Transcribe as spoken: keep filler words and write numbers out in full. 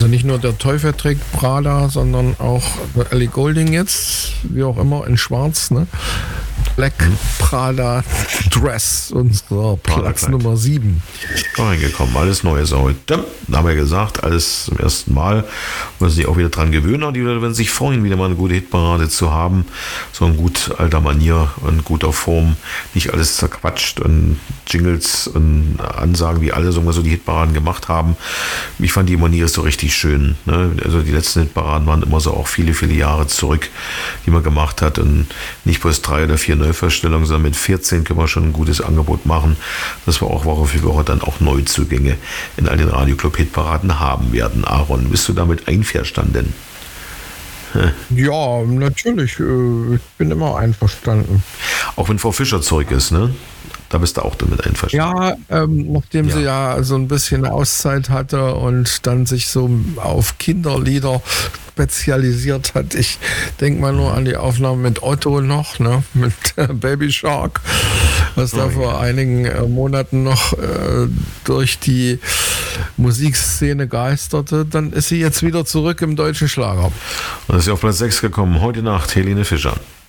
Also nicht nur der Teufel trägt Prada, sondern auch Ellie Goulding jetzt, wie auch immer, in schwarz, ne? Black hm. Prada Dress, unser Platz Nummer sieben. Reingekommen, alles Neues heute. Da haben wir gesagt, alles zum ersten Mal. Und sich auch wieder dran gewöhnen. Und die Leute werden sich freuen, wieder mal eine gute Hitparade zu haben. So ein gut alter Manier und guter Form. Nicht alles zerquatscht und Jingles und Ansagen, wie alle so, so die Hitparaden gemacht haben. Ich fand die Manier so richtig schön. Ne? Also die letzten Hitparaden waren immer so auch viele, viele Jahre zurück, die man gemacht hat. Und nicht bloß drei oder vier Neuverstellungen, sondern mit vierzehn können wir schon ein gutes Angebot machen, dass wir auch Woche für Woche dann auch Neuzugänge in all den Radioclub-Hitparaden haben werden. Aaron, bist du damit einverstanden? Ja, natürlich. Ich bin immer einverstanden. Auch wenn Frau Fischer zurück ist, ne? Da bist du auch damit einverstanden. Ja, ähm, nachdem ja. sie ja so ein bisschen Auszeit hatte und dann sich so auf Kinderlieder spezialisiert hat. Ich denke mal nur an die Aufnahmen mit Otto noch, ne, mit äh, Baby Shark, was oh, da vor ja. einigen äh, Monaten noch äh, durch die Musikszene geisterte. Dann ist sie jetzt wieder zurück im deutschen Schlager. Und ist sie auf Platz sechs gekommen, heute Nacht, Helene Fischer.